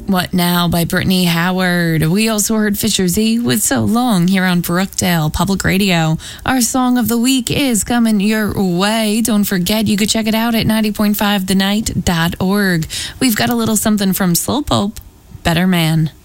What Now by Brittany Howard. We also heard Fisher Z with So Long here on Brookdale Public Radio. Our song of the week is coming your way. Don't forget, you could check it out at 90.5thenight.org. We've got a little something from Slow Pope, Better Man.